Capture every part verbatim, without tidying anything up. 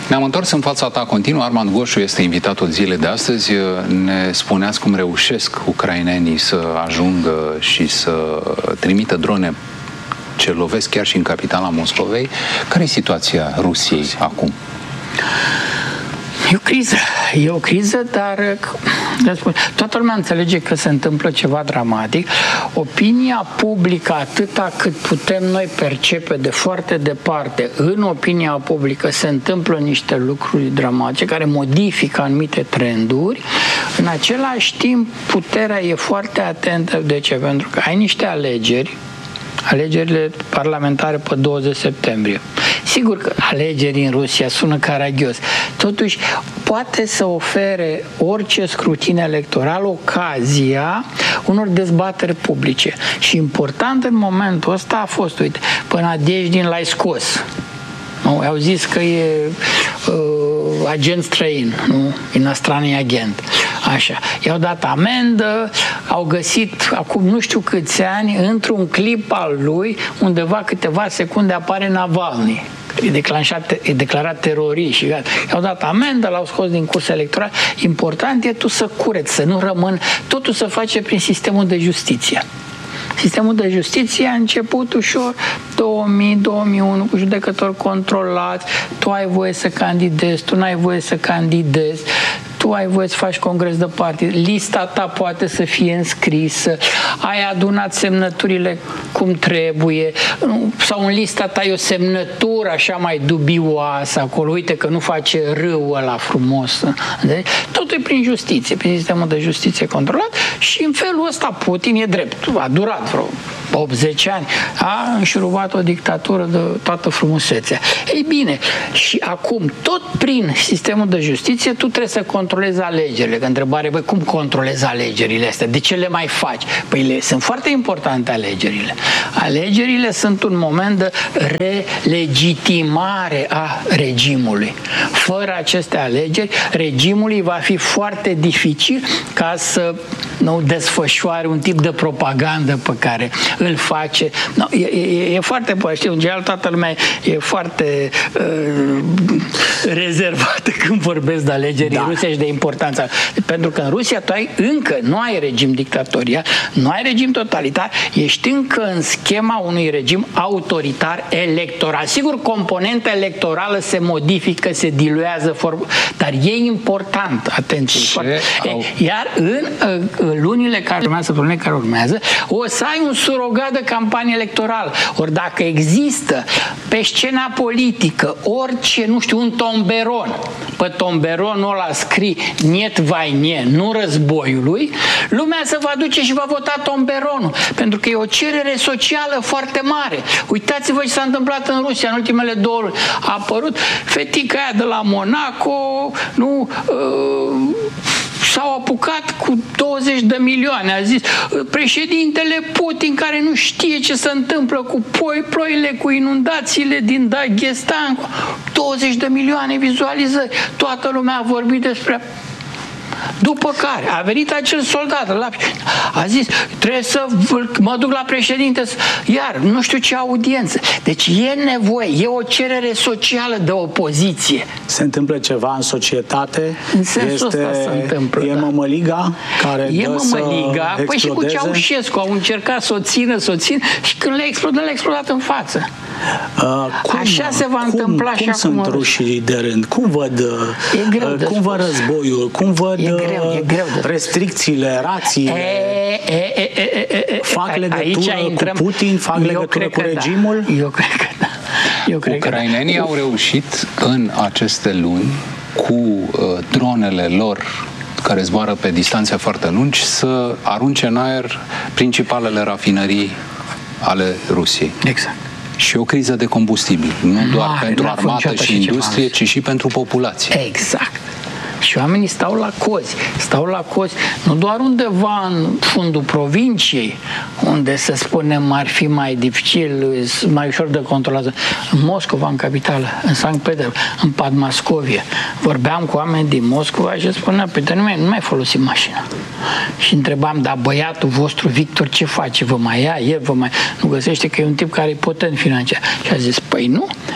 Ne-am întors în fața ta continuă. Armand Goșu este invitatul zilei de astăzi. Ne spuneați cum reușesc ucrainenii să ajungă și să trimită drone ce lovesc chiar și în capitala Moscovei. Care e situația Rusiei acum? E o criză, e o criză, dar toată lumea înțelege că se întâmplă ceva dramatic. Opinia publică, atâta cât putem noi percepe de foarte departe, în opinia publică se întâmplă niște lucruri dramatice care modifică anumite trenduri. În același timp, puterea e foarte atentă. De ce? Pentru că ai niște alegeri, alegerile parlamentare pe douăzeci septembrie. Sigur că alegerii în Rusia sună caragios. Totuși, poate să ofere orice scrutin electoral ocazia unor dezbateri publice. Și important în momentul ăsta a fost, uite, până Nadejdin l-ai scos. Nu? Au zis că e uh, agent străin, nu? Inostranii agent. Așa. I-au dat amendă, au găsit acum nu știu câți ani, într-un clip al lui, undeva câteva secunde apare Navalny. E, declanșat, e declarat terorist și gata. I-au dat amendă, l-au scos din cursa electorală. Important e tu să cureți, să nu rămân, totul să face prin sistemul de justiție. Sistemul de justiție a început ușor două mii două mii unu cu judecători controlați, tu ai voie să candidezi, tu n-ai voie să candidezi, tu ai voie să faci congres de partid, lista ta poate să fie înscrisă, ai adunat semnăturile cum trebuie, sau în lista ta e o semnătură așa mai dubioasă acolo, uite că nu face râul ăla frumos. Deci, totul e prin justiție, prin sistemul de justiție controlat și în felul ăsta Putin e drept. A durat vreo optzeci ani, a înșurubat o dictatură de toată frumusețea. Ei bine, și acum, tot prin sistemul de justiție, tu trebuie să controlezi alegerile. Că întrebare, băi, cum controlezi alegerile astea? De ce le mai faci? Păi le, sunt foarte importante alegerile. Alegerile sunt un moment de relegitimare a regimului. Fără aceste alegeri, regimului va fi foarte dificil ca să nu desfășoare un tip de propagandă pe care îl face. No, e, e, e foarte, știu, în general toată lumea e foarte uh, rezervată când vorbesc de alegeri da. în Rusia și de importanța. Pentru că în Rusia tu ai, încă nu ai regim dictatorial, nu ai regim totalitar, ești încă în schema unui regim autoritar electoral. Sigur, componenta electorală se modifică, se diluează, dar e important, atenție. Foarte. Iar în, în lunile care urmează, care urmează, o să ai un surogat de campanie electorală. Ori dacă există pe scena politică orice, nu știu, un tomberon, pe tomberonul ăla scrie niet vai nie, nu războiului, lumea se va duce și va vota tomberonul, pentru că e o cerere socială foarte mare. Uitați-vă ce s-a întâmplat în Rusia în ultimele două luni. A apărut fetica aia de la Monaco, nu... Uh, s-au apucat cu douăzeci de milioane. A zis președintele Putin, care nu știe ce se întâmplă cu ploile, cu inundațiile din Dagestan, douăzeci de milioane vizualizări. Toată lumea a vorbit despre... După care a venit acel soldat, a zis, trebuie să mă duc la președinte, iar nu știu ce audiență. Deci e nevoie, e o cerere socială de opoziție. Se întâmplă ceva în societate? În sensul este, ăsta se întâmplă. E da. mămăliga care E dă mămăliga, să păi și cu Ceaușescu au încercat să o țină, să o țină și când le-a explodat, le-a explodat în față. Uh, cum, Așa se va cum, întâmpla cum și sunt acum. rușii de rând? Cum văd, e greu uh, cum văd războiul? Cum văd e greu, e greu de restricțiile, rațiile? E, e, e, e, e, e, fac legătură intrăm, cu Putin? Fac legătură cu regimul? Da. Eu cred că da. Eu cred Ucrainenii că da. au reușit în aceste luni cu uh, dronele lor care zboară pe distanțe foarte lungi să arunce în aer principalele rafinării ale Rusiei. Exact. Și o criză de combustibil, nu Mare, doar pentru armată și industrie, ci și pentru populație. Exact. Și oamenii stau la cozi, stau la cozi, nu doar undeva în fundul provinciei, unde, să spunem, ar fi mai dificil, mai ușor de controlat. În Moscova, în capitală, în Sankt Petersburg, în Padmascovie. Vorbeam cu oameni din Moscova și spunea, pe nu mai, nu mai folosim mașina. Și întrebam, dar băiatul vostru, Victor, ce face? Vă mai ia? El vă mai... Nu găsește că e un tip care e potent financiar. Și a zis, păi nu,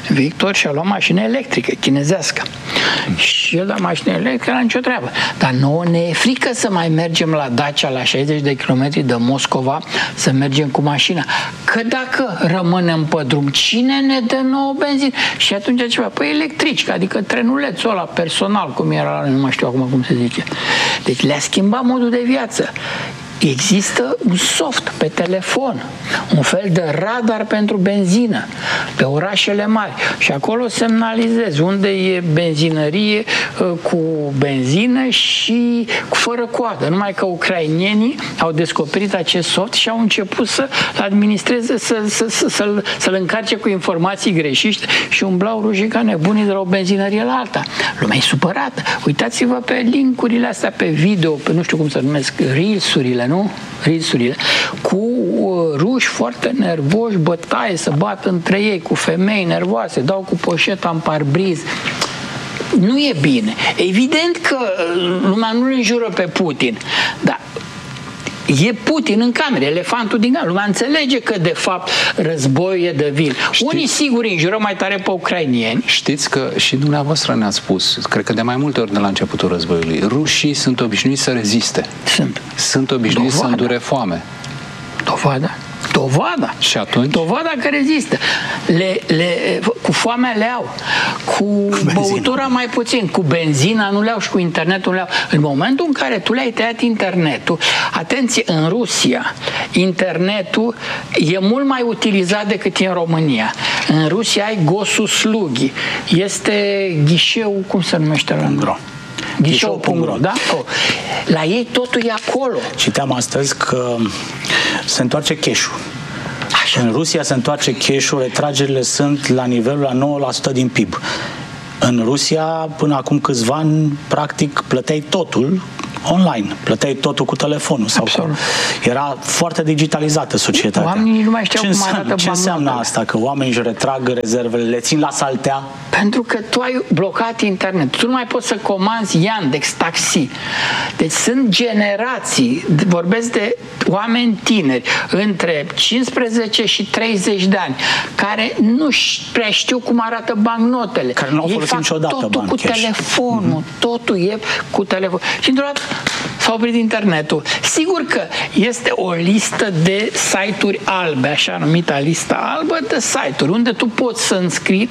Victor și-a luat mașină electrică, chinezească. Și el la mașină electrică n-a nicio treabă. Dar nouă ne e frică să mai mergem la Dacia la șaizeci de kilometri de Moscova, să mergem cu mașina. Că dacă rămânem pe drum, cine ne dă nouă benzină? Și atunci ceva, păi electrici, adică trenulețul ăla personal, cum era, nu mai știu acum cum se zice. Deci le-a schimbat modul de viață. Există un soft pe telefon, un fel de radar pentru benzină pe orașele mari și acolo semnalizezi unde e benzinărie cu benzină și fără coadă. Numai că ucrainienii au descoperit acest soft și au început să-l administreze, să, să, să, să-l, să-l încarce cu informații greșite și umblau rujii ca nebunii de la o benzinărie la alta. Lumea e supărată. Uitați-vă pe linkurile astea pe video, pe nu știu cum să numesc, reels-urile, nu? Reels-urile, cu uh, ruși foarte nervoși, bătaie, să bat între ei, cu femei nervoase, dau cu poșeta în parbriz. Nu e bine. Evident că lumea nu-l înjură pe Putin, dar e Putin în cameră, elefantul din cameră. Lumea înțelege că, de fapt, războiul e de vin. Știți, unii sigur înjură mai tare pe ucrainieni. Știți că și dumneavoastră ne-ați spus, cred că de mai multe ori de la începutul războiului, rușii sunt obișnuiți să reziste. Sunt. Sunt obișnuiți Dovada. să îndure foame. Dovada. Dovada. Și atunci? Dovada că rezistă. Le, le, cu foamea le au. Cu, cu băutura mai puțin. Cu benzina nu le au și cu internetul nu le au. În momentul în care tu le-ai tăiat internetul, atenție, în Rusia, internetul e mult mai utilizat decât în România. În Rusia ai Gosuslugi. Este ghișeu, cum se numește la Angro? Ghișeu punct ro, da? La ei totul e acolo. Citeam astăzi că se întoarce cash-ul. Așa. În Rusia se întoarce cash-ul, retragerile sunt la nivelul la nouă la sută din P I B. În Rusia, până acum câțiva ani, practic, plăteai totul online, plăteai totul cu telefonul. Sau cu... Era foarte digitalizată societatea. Oamenii nu mai știau ce cum înseamnă, arată ce înseamnă asta? Că oamenii își retrag rezervele, le țin la saltea? Pentru că tu ai blocat internet. Tu nu mai poți să comanzi Yandex, taxi. Deci sunt generații, vorbesc de oameni tineri, între cincisprezece și treizeci de ani, care nu prea știu cum arată bancnotele. Care nu au folosit niciodată totul bani cu cash. telefonul. Mm-hmm. Totul e cu telefon. Și într-o dată s-a oprit internetul. Sigur că este o listă de site-uri albe, așa numită lista albă de site-uri, unde tu poți să înscrii,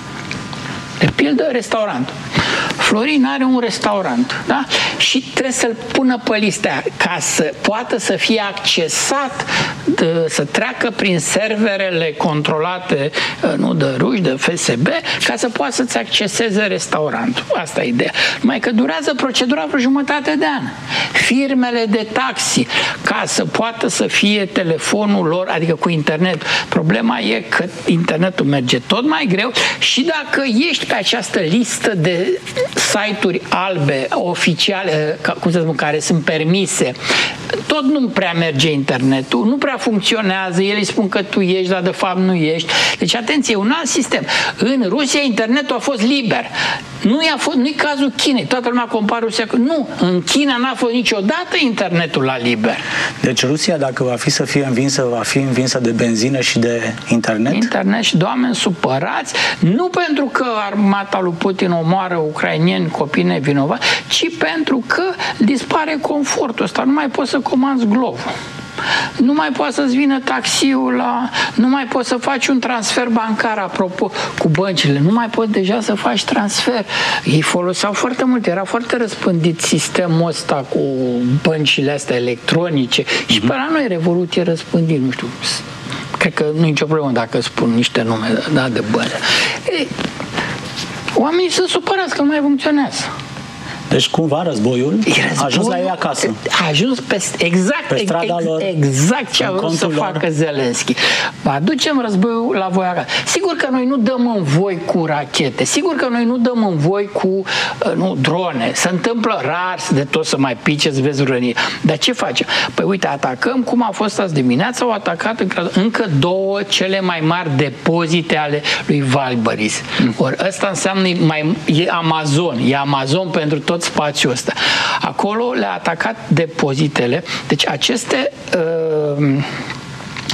de pildă, restaurant. Florin are un restaurant, da? Și trebuie să-l pună pe lista aia, ca să poată să fie accesat, de, să treacă prin serverele controlate, nu de ruși, de F S B, ca să poată să-ți acceseze restaurantul. Asta e ideea. Numai că durează procedura vreo jumătate de an. Firmele de taxi, ca să poată să fie telefonul lor, adică cu internet. Problema e că internetul merge tot mai greu și dacă ești pe această listă de site-uri albe, oficiale, cum să spun, care sunt permise, tot nu prea merge internetul, nu prea funcționează, ei spun că tu ești, dar de fapt nu ești. Deci, atenție, un alt sistem. În Rusia internetul a fost liber. Nu i-a fost, nu-i cazul Chinei. Toată lumea compară Rusia cu... Nu, în China n-a fost niciodată internetul la liber. Deci Rusia, dacă va fi să fie învinsă, va fi învinsă de benzină și de internet? Internet și de oameni supărați, nu pentru că armata lui Putin omoară ucrainieni, copii nevinovați, ci pentru că dispare confortul ăsta. Nu mai poți să comanzi globul. Nu mai poți să-ți vină taxiul la... Nu mai poți să faci un transfer bancar, apropo, cu băncile. Nu mai poți deja să faci transfer. Ei foloseau foarte mult. Era foarte răspândit sistemul ăsta cu băncile astea electronice. Mm-hmm. Și pe la noi Revolut e răspândit, nu știu. Cred că nu e nicio problemă dacă spun niște nume, da, de bănci. Ei, oamenii sunt supărați că nu mai funcționează. Deci cumva războiul, războiul a ajuns la ei acasă. A ajuns pe, exact, pe strada ex, lor, exact ce a vrut să lor. facă Zelenski. Aducem războiul la voi acasă. Sigur că noi nu dăm în voi cu rachete, sigur că noi nu dăm în voi cu nu, drone. Se întâmplă rar de tot să mai piceți, vezi rănie. Dar ce facem? Păi uite, atacăm, cum a fost azi dimineața, au atacat încă două cele mai mari depozite ale lui Valbăris. Mm. Ori ăsta înseamnă, mai, e Amazon, e Amazon pentru tot spațiul ăsta. Acolo le-a atacat depozitele. Deci aceste uh,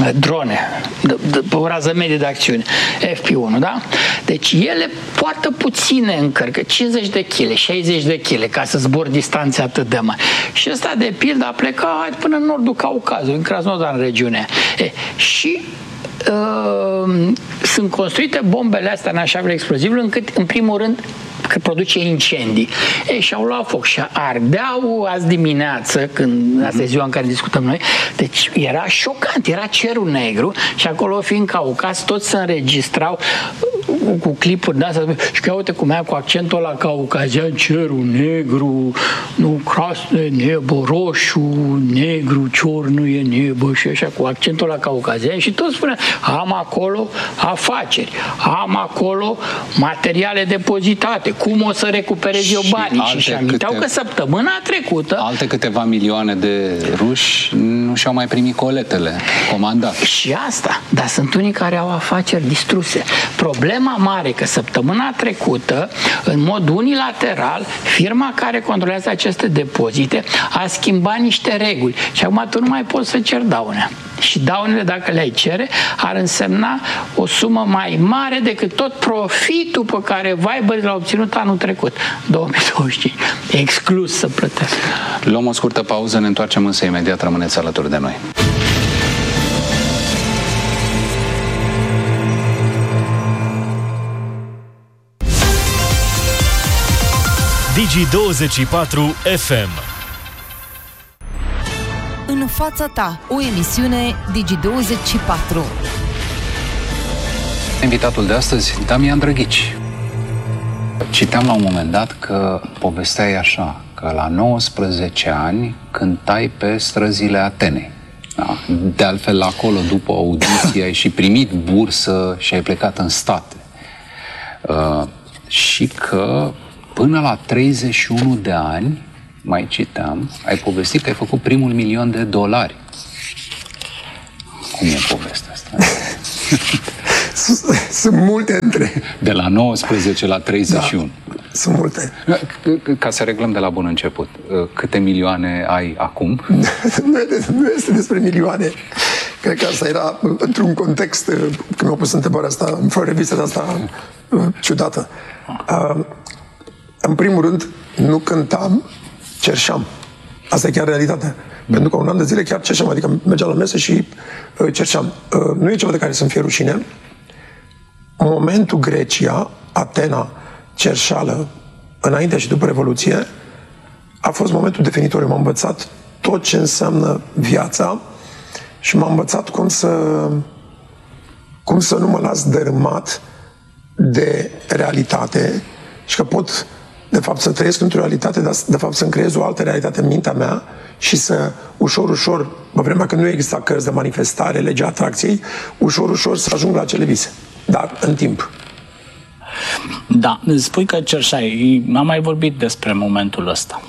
drone, de, de, pe o rază medie de acțiune, F P unu, da? Deci ele poartă puține încărcă, cincizeci de kilograme, șaizeci de kilograme, ca să zbor distanțe atât de mari. Și ăsta, de pildă, a plecat până în nordul Caucazului, în Krasnodar, în regiunea. E, și uh, sunt construite bombele astea în așa fel explozibil, încât, în primul rând, că produce incendii. E, și au luat foc și ardeau azi dimineață, când, asta e ziua în care discutăm noi, deci era șocant, era cerul negru și acolo fiind Caucaz, toți se înregistrau cu clipuri de astea și că uite cum ea cu accentul ăla caucazian, cerul negru, nu, crasne, nebă, roșu, negru, ciornă e nebă și așa, cu accentul ăla caucazian și toți spunea, am acolo afaceri, am acolo materiale depozitate, cum o să recuperez eu banii? Și își aminteau că săptămâna trecută alte câteva milioane de ruși nu și-au mai primit coletele comandate. Și asta, dar sunt unii care au afaceri distruse. Problema mare e că săptămâna trecută, în mod unilateral, firma care controlează aceste depozite a schimbat niște reguli și acum tu nu mai poți să ceri daune. Și daunele, dacă le-ai cere, ar însemna o sumă mai mare decât tot profitul pe care Viber l-a obținut anul trecut, două mii douăzeci și cinci. Exclus să plătească. Luăm o scurtă pauză, ne întoarcem însă imediat, rămâneți alături de noi. Digi douăzeci și patru F M. În fața ta, o emisiune Digi douăzeci și patru. Invitatul de astăzi, Damian Drăghici. Citeam la un moment dat că povesteai așa, că la nouăsprezece ani cântai pe străzile Atenei. Da? De altfel, acolo, după audiție, ai și primit bursă și ai plecat în state. Uh, și că până la treizeci și unu de ani, mai citeam, ai povestit că ai făcut primul milion de dolari. Cum e povestea asta? Sunt multe între... De la nouăsprezece la treizeci și unu. Da, sunt multe. Ca să reglăm de la bun început, câte milioane ai acum? Nu, nu este despre milioane. Cred că asta era într-un context, când mi-au pus întrebarea asta, fără revista de asta ciudată. În primul rând, nu cântam, cerșeam. Asta e chiar realitatea. Mm. Pentru că un an de zile chiar cerșeam, adică mergeam la mese și uh, cerșeam. Uh, nu e ceva de care să-mi fie rușine. În momentul Grecia, Atena, cerșeală, înainte și după Revoluție, a fost momentul definitoriu. M-a învățat tot ce înseamnă viața și m-a învățat cum să, cum să nu mă las dărâmat de realitate și că pot, de fapt, să trăiesc într-o realitate, dar de fapt să-mi creez o altă realitate în mintea mea și să, ușor, ușor, pe vremea când nu exista cărți de manifestare, legea atracției, ușor, ușor să ajung la acele vise. Dar în timp. Da, spui că cerșai. Am mai vorbit despre momentul ăsta.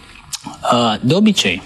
De obicei,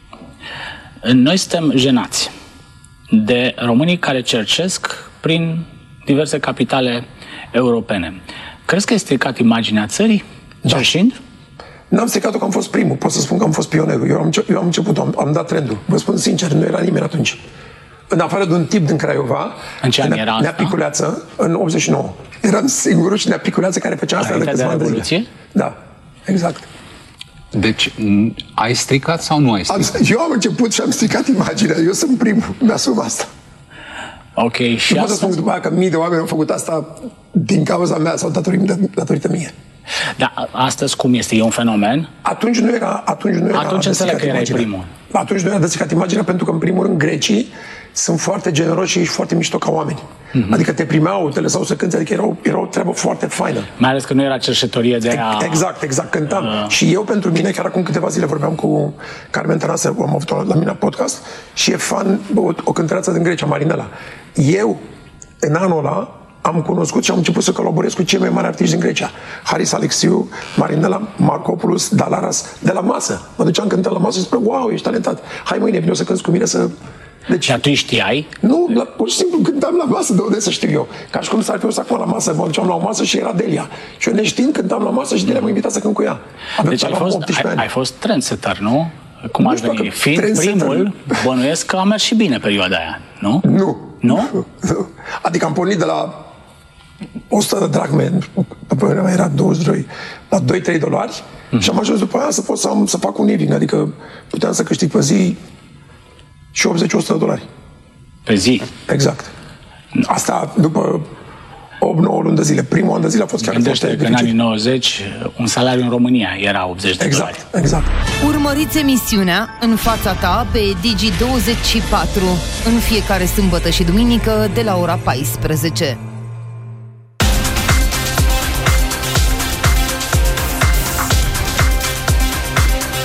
noi suntem jenați de românii care cercesc prin diverse capitale europene. Crezi că ai stricat imaginea țării? Da. Cerșind? N-am stricat-o că am fost primul. Pot să spun că am fost pionerul. Eu am, eu am început, am, am dat trendul. Vă spun sincer, nu era nimeni atunci. În afară de un tip din Craiova, în ce an era Nea Piculeață, în optzeci și nouă. Eram singurul și Nea Piculeață care făcea asta de câțiva ani de zile. Da, exact. Deci, ai stricat sau nu ai stricat? Am, eu am început și am stricat imaginea. Eu sunt primul. Mi-asum asta. Ok, și nu pot să spun după aia că mii de oameni au făcut asta din cauza mea sau datorită, datorită mie. Dar astăzi cum este? E un fenomen? Atunci nu era Atunci nu era Atunci înțeleg că erai primul. Atunci nu era de stricat imaginea, pentru că, în primul rând, grecii sunt foarte generoși și foarte mișto ca oameni. Mm-hmm. Adică te primeau, te lăsau să cânti, adică era o, era o treabă foarte faină. Mai ales că nu era cerșetorie de aia... Exact, exact, cântam. Uh. Și eu, pentru mine, chiar acum câteva zile vorbeam cu Carmen Tănase, am avut-o la mine la podcast, și e fan, o, o cântăreață din Grecia, Marinela. Eu, în anul ăla, am cunoscut și am început să colaborez cu cei mai mari artiști din Grecia. Haris Alexiu, Marinela, Marcopoulos, Dalaras, de la masă. Mă duceam cântat la masă și spuneam, wow, ești talentat. Hai mâine, vino să cânti cu mine să... Deci... Și atunci știai? Nu, la, pur și simplu cântam la masă, de unde să știu eu. Ca și cum s-ar fi acum la masă, mă duceam la o masă și era Delia. Și eu neștiind cântam la masă și Delia m-a invitat să cânt cu ea. Avem deci ai fost, ai, ai fost trendsetter, nu? Cum ar veni? Fiind primul, bănuiesc că a mers și bine perioada aia, nu? Nu. Nu? Adică am pornit de la o sută de dracme, pe vremea era douăzeci și doi, la doi trei dolari mm. și am ajuns după aia să pot să, am, să fac un living, adică puteam să câștig pe zi și optzeci la sută de dolari. Pe zi? Exact. Asta după opt nouă luni de zile. Primul an de zile a fost chiar Gândește foarte că în anii nouăzeci un salariu în România era optzeci de exact, dolari. Exact. Urmăriți emisiunea În fața ta pe Digi douăzeci și patru în fiecare sâmbătă și duminică de la ora paisprezece.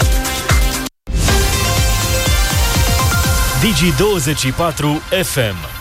Digi douăzeci și patru F M